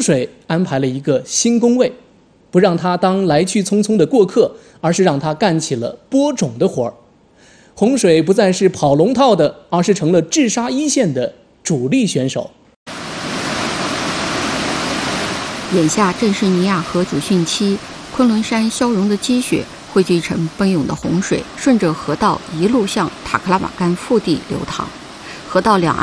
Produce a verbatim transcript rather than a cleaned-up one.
水安排了一个新工位，不让他当来去匆匆的过客，而是让他干起了播种的活儿。洪水不再是跑龙套的，而是成了治沙一线的主力选手。 眼下正是尼亚河主汛期，昆仑山消融的积雪汇聚成奔涌的洪水，顺着河道一路向塔克拉玛干腹地流淌，河道两岸